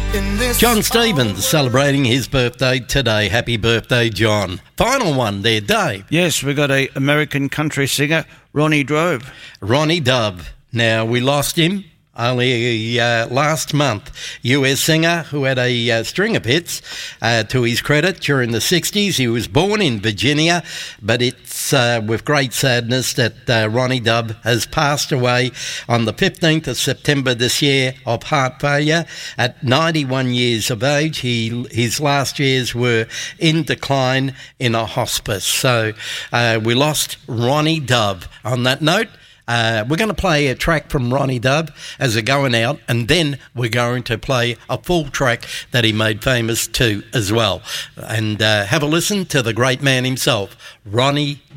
John Stevens celebrating his birthday today. Happy birthday, John. Final one there, Dave. Yes, we got a American country singer, Ronnie Dove. Ronnie Dove. Now, we lost him only last month. US singer who had a string of hits to his credit during the 60s. He was born in Virginia, but it's with great sadness that Ronnie Dove has passed away on the 15th of September this year of heart failure at 91 years of age. His last years were in decline in a hospice. So we lost Ronnie Dove. On that note, we're going to play a track from Ronnie Dove as a going out, and then we're going to play a full track that he made famous too as well. And have a listen to the great man himself, Ronnie